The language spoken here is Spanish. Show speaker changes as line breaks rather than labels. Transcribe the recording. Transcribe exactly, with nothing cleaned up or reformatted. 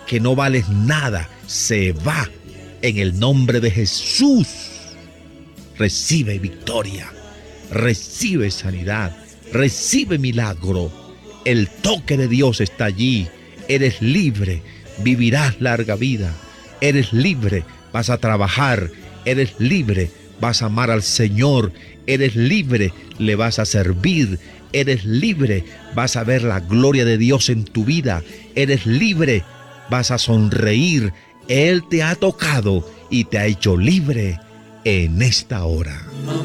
que no vales nada, se va en el nombre de Jesús. Recibe victoria, recibe sanidad, recibe milagro. El toque de Dios está allí. Eres libre, vivirás larga vida. Eres libre, vas a trabajar. Eres libre, vas a amar al Señor. Eres libre, le vas a servir. Eres libre, vas a ver la gloria de Dios en tu vida. Eres libre, vas a sonreír. Él te ha tocado y te ha hecho libre en esta hora.